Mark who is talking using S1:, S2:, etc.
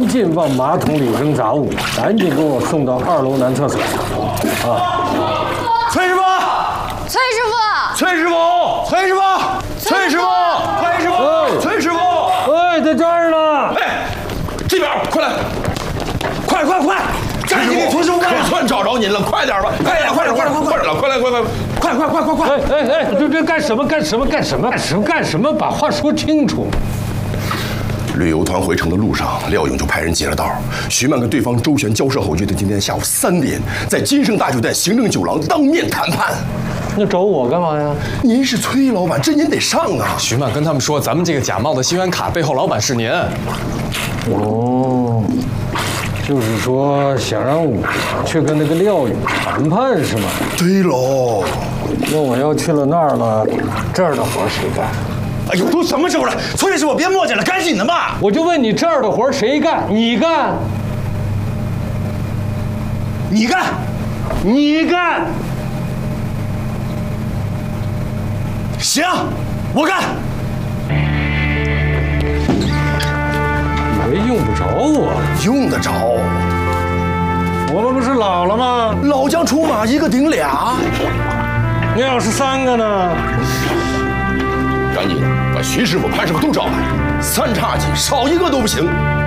S1: 尽往马桶里扔杂物，赶紧给我送到2楼男厕所。啊！
S2: 崔师傅，
S3: 崔师傅，
S2: 崔师傅，崔师傅，崔师傅，崔师傅，崔师傅，
S1: 哎，在这儿呢！
S2: 哎，这边，快来，快！赶紧给崔师傅办，算找着您了，快点吧！快点，快来，快！
S1: 哎，这干什么？把话说清楚。
S4: 旅游团回城的路上，廖勇就派人截了道。徐曼跟对方周旋交涉后，约定今天下午3点在金盛大酒店行政酒廊当面谈判。
S1: 那找我干嘛呀？
S4: 您是崔老板，这您得上啊！
S5: 徐曼跟他们说，咱们这个假冒的信用卡背后老板是您。
S1: 哦，就是说想让我去跟那个廖勇谈判是吗？
S4: 对喽。
S1: 那我要去了那儿了，这儿的活谁干？
S2: 哎呦，都什么时候了？崔师傅别磨叽了，赶紧的吧！
S1: 我就问你，这儿的活谁干？你干？
S2: 你干？
S1: 你干？
S2: 行，我干。
S1: 以为用不着我，
S4: 用得着。
S1: 我们不是老了吗？
S4: 老将出马，一个顶俩。
S1: 那要是3个呢？
S4: 赶紧把徐师傅、潘师傅都找来，3差几，少一个都不行。